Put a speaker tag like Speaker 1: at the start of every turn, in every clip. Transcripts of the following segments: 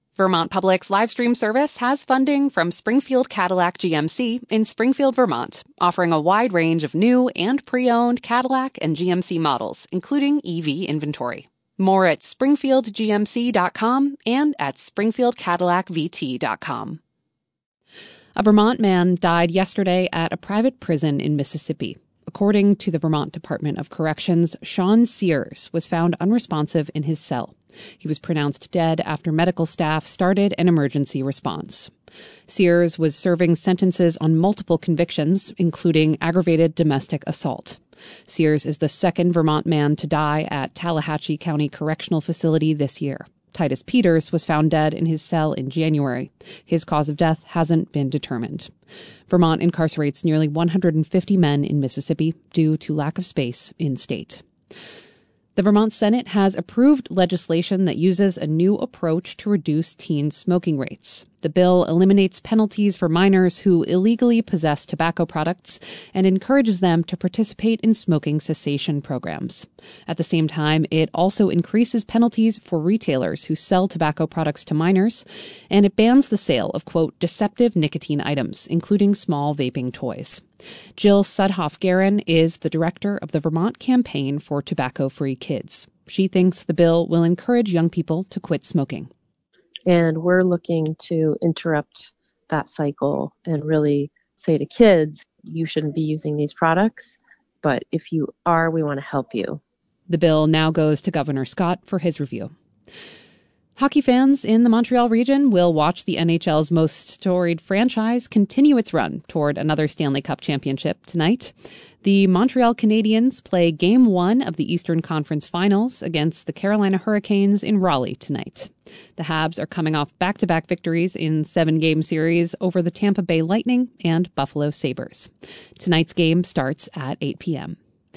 Speaker 1: Vermont Public's live stream service has funding from Springfield Cadillac GMC in Springfield, Vermont, offering a wide range of new and pre-owned Cadillac and GMC models, including EV inventory. More at springfieldgmc.com and at springfieldcadillacvt.com. A Vermont man died yesterday at a private prison in Mississippi. According to the Vermont Department of Corrections, Sean Sears was found unresponsive in his cell. He was pronounced dead after medical staff started an emergency response. Sears was serving sentences on multiple convictions, including aggravated domestic assault. Sears is the second Vermont man to die at Tallahatchie County Correctional Facility this year. Titus Peters was found dead in his cell in January. His cause of death hasn't been determined. Vermont incarcerates nearly 150 men in Mississippi due to lack of space in state. The Vermont Senate has approved legislation that uses a new approach to reduce teen smoking rates. The bill eliminates penalties for minors who illegally possess tobacco products and encourages them to participate in smoking cessation programs. At the same time, it also increases penalties for retailers who sell tobacco products to minors, and it bans the sale of, quote, deceptive nicotine items, including small vaping toys. Jill Sudhoff-Garin is the director of the Vermont Campaign for Tobacco-Free Kids. She thinks the bill will encourage young people to quit smoking.
Speaker 2: And we're looking to interrupt that cycle and really say to kids, you shouldn't be using these products, but if you are, we want to help you.
Speaker 1: The bill now goes to Governor Scott for his review. Hockey fans in the Montreal region will watch the NHL's most storied franchise continue its run toward another Stanley Cup championship tonight. The Montreal Canadiens play Game 1 of the Eastern Conference Finals against the Carolina Hurricanes in Raleigh tonight. The Habs are coming off back-to-back victories in 7-game series over the Tampa Bay Lightning and Buffalo Sabres. Tonight's game starts at 8 p.m.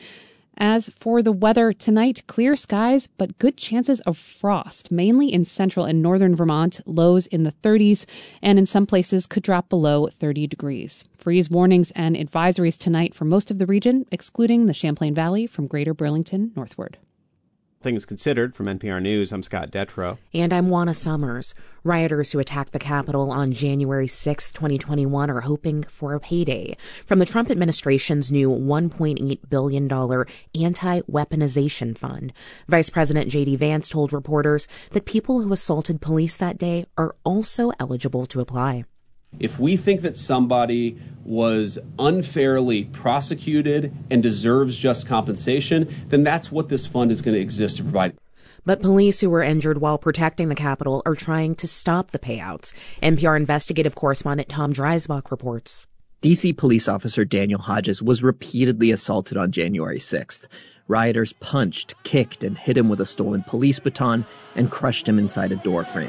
Speaker 1: As for the weather tonight, clear skies, but good chances of frost, mainly in central and northern Vermont, lows in the 30s, and in some places could drop below 30 degrees. Freeze warnings and advisories tonight for most of the region, excluding the Champlain Valley from Greater Burlington northward.
Speaker 3: Things Considered from NPR News, I'm Scott Detrow.
Speaker 4: And I'm Juana Summers. Rioters who attacked the Capitol on January 6, 2021 are hoping for a payday from the Trump administration's new $1.8 billion anti-weaponization fund. Vice President J.D. Vance told reporters that people who assaulted police that day are also eligible to apply.
Speaker 5: If we think that somebody was unfairly prosecuted and deserves just compensation, then that's what this fund is going to exist to provide.
Speaker 4: But police who were injured while protecting the Capitol are trying to stop the payouts. NPR investigative correspondent Tom Dreisbach reports.
Speaker 6: D.C. police officer Daniel Hodges was repeatedly assaulted on January 6th. Rioters punched, kicked, and hit him with a stolen police baton and crushed him inside a door frame.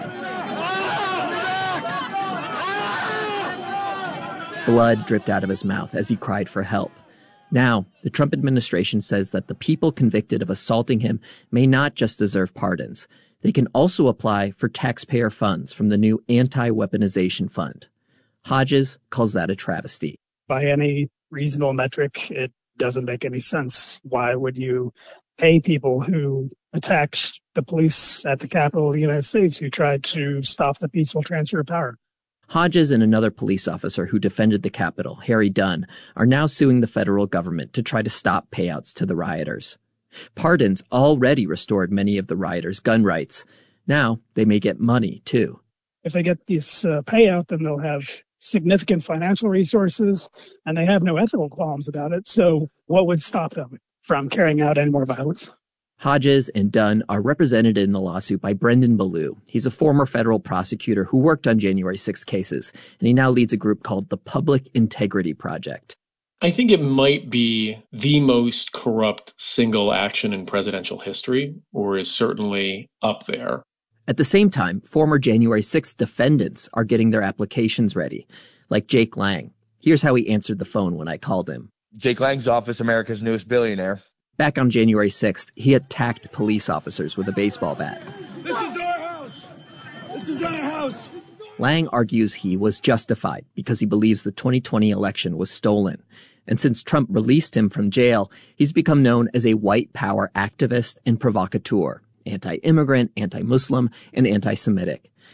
Speaker 6: Blood dripped out of his mouth as he cried for help. Now, the Trump administration says that the people convicted of assaulting him may not just deserve pardons. They can also apply for taxpayer funds from the new anti-weaponization fund. Hodges calls that a travesty.
Speaker 7: By any reasonable metric, it doesn't make any sense. Why would you pay people who attacked the police at the Capitol of the United States who tried to stop the peaceful transfer of power?
Speaker 6: Hodges and another police officer who defended the Capitol, Harry Dunn, are now suing the federal government to try to stop payouts to the rioters. Pardons already restored many of the rioters' gun rights. Now they may get money, too.
Speaker 7: If they get this payout, then they'll have significant financial resources, and they have no ethical qualms about it. So what would stop them from carrying out any more violence?
Speaker 6: Hodges and Dunn are represented in the lawsuit by Brendan Ballou. He's a former federal prosecutor who worked on January 6 cases, and he now leads a group called the Public Integrity Project.
Speaker 8: I think it might be the most corrupt single action in presidential history, or is certainly up there.
Speaker 6: At the same time, former January 6 defendants are getting their applications ready, like Jake Lang. Here's how he answered the phone when I called him.
Speaker 9: Jake Lang's office, America's newest billionaire.
Speaker 6: Back on January 6th, he attacked police officers with a baseball bat.
Speaker 10: This is our house! This is our house!
Speaker 6: Lang argues he was justified because he believes the 2020 election was stolen. And since Trump released him from jail, he's become known as a white power activist and provocateur, anti-immigrant, anti-Muslim, and anti-Semitic.